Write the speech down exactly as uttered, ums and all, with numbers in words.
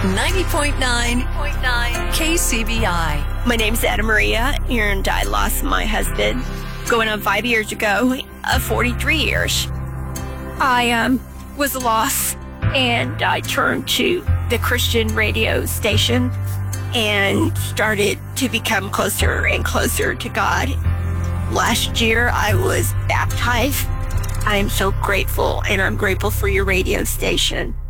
ninety point nine K C B I. My name's Anna Maria, and I lost my husband going on five years ago, uh, forty-three years. I um, was lost, and I turned to the Christian radio station and started to become closer and closer to God. Last year, I was baptized. I am so grateful, and I'm grateful for your radio station.